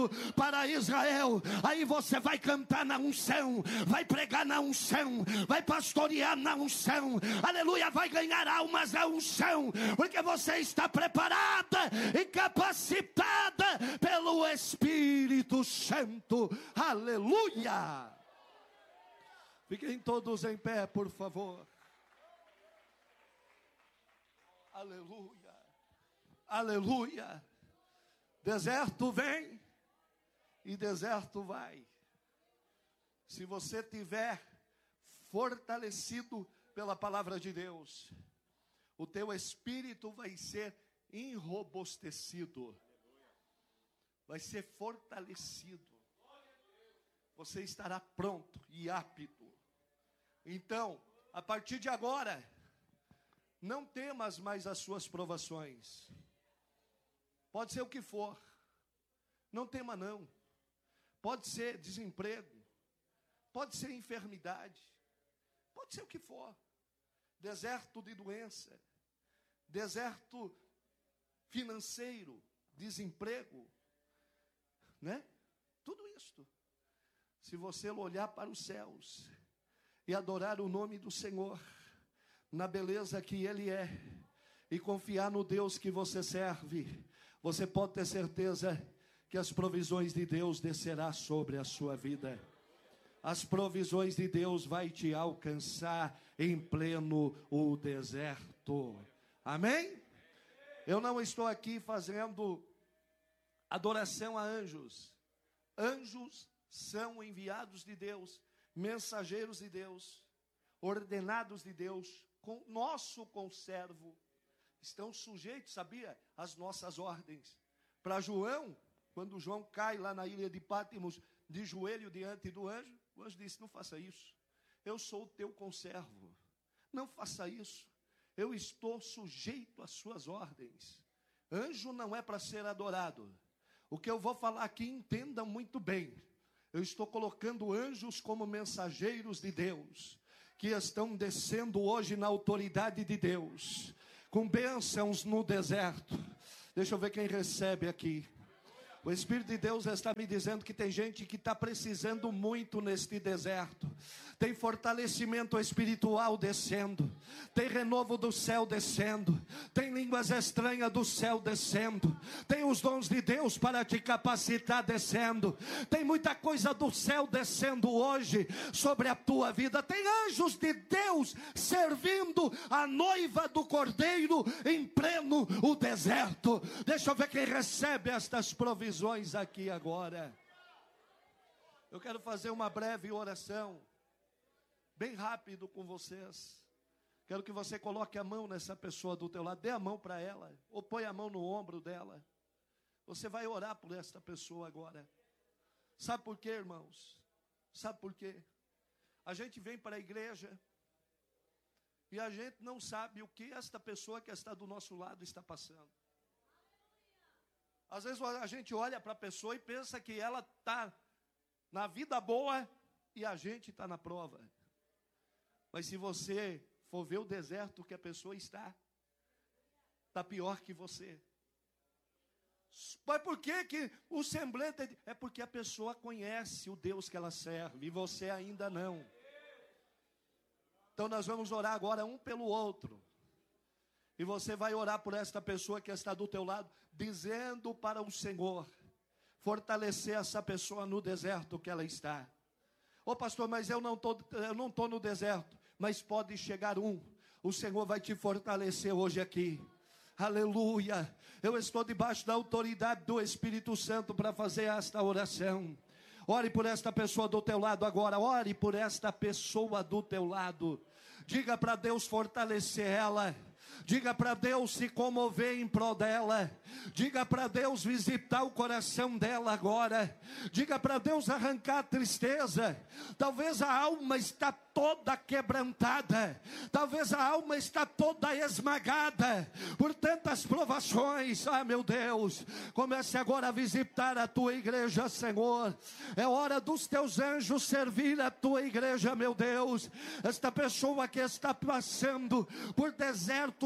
deserto para Israel. Aí você vai cantar na unção, vai pregar na unção, vai pastorear na unção, aleluia, vai ganhar almas na unção, porque você está preparada e capacitada pelo Espírito Santo, aleluia. Fiquem todos em pé, por favor. Aleluia, aleluia. Deserto vem e deserto vai. Se você tiver fortalecido pela palavra de Deus, o teu espírito vai ser enrobustecido, vai ser fortalecido. Você estará pronto e apto. Então, a partir de agora, não temas mais as suas provações. Pode ser o que for. Não tema não. Pode ser desemprego. Pode ser enfermidade. Pode ser o que for. Deserto de doença. Deserto financeiro. Desemprego. Né? Tudo isto. Se você olhar para os céus e adorar o nome do Senhor, na beleza que Ele é, e confiar no Deus que você serve, você pode ter certeza que as provisões de Deus descerá sobre a sua vida. As provisões de Deus vai te alcançar em pleno o deserto. Amém? Eu não estou aqui fazendo adoração a anjos. Anjos são enviados de Deus, mensageiros de Deus, ordenados de Deus, com nosso conservo, estão sujeitos, sabia, às nossas ordens. Para João, quando João cai lá na ilha de Pátimos, de joelho diante do anjo, o anjo disse: não faça isso, eu sou o teu conservo, não faça isso, eu estou sujeito às suas ordens. Anjo não é para ser adorado. O que eu vou falar aqui, entendam muito bem, eu estou colocando anjos como mensageiros de Deus, que estão descendo hoje na autoridade de Deus, com bênçãos no deserto. Deixa eu ver quem recebe aqui. O Espírito de Deus está me dizendo que tem gente que está precisando muito neste deserto. Tem fortalecimento espiritual descendo. Tem renovo do céu descendo. Tem línguas estranhas do céu descendo. Tem os dons de Deus para te capacitar descendo. Tem muita coisa do céu descendo hoje sobre a tua vida. Tem anjos de Deus servindo a noiva do Cordeiro em pleno o deserto. Deixa eu ver quem recebe estas provisões aqui agora. Eu quero fazer uma breve oração, bem rápido com vocês. Quero que você coloque a mão nessa pessoa do teu lado, dê a mão para ela, ou põe a mão no ombro dela. Você vai orar por esta pessoa agora. Sabe por quê, irmãos? Sabe por quê? A gente vem para a igreja e a gente não sabe o que esta pessoa que está do nosso lado está passando. Às vezes a gente olha para a pessoa e pensa que ela está na vida boa e a gente está na prova. Mas se você for ver o deserto que a pessoa está pior que você. Mas por que o semblante é porque a pessoa conhece o Deus que ela serve e você ainda não. Então nós vamos orar agora um pelo outro. E você vai orar por esta pessoa que está do teu lado, dizendo para o Senhor fortalecer essa pessoa no deserto que ela está. Ô pastor, mas eu não estou no deserto. Mas pode chegar um. O Senhor vai te fortalecer hoje aqui. Aleluia. Eu estou debaixo da autoridade do Espírito Santo para fazer esta oração. Ore por esta pessoa do teu lado agora. Ore por esta pessoa do teu lado. Diga para Deus fortalecer ela. Diga para Deus se comover em prol dela. Diga para Deus visitar o coração dela agora. Diga para Deus arrancar a tristeza. Talvez a alma está toda quebrantada. Talvez a alma está toda esmagada por tantas provações. Ah, meu Deus, comece agora a visitar a tua igreja, Senhor. É hora dos teus anjos servir a tua igreja, meu Deus. Esta pessoa que está passando por deserto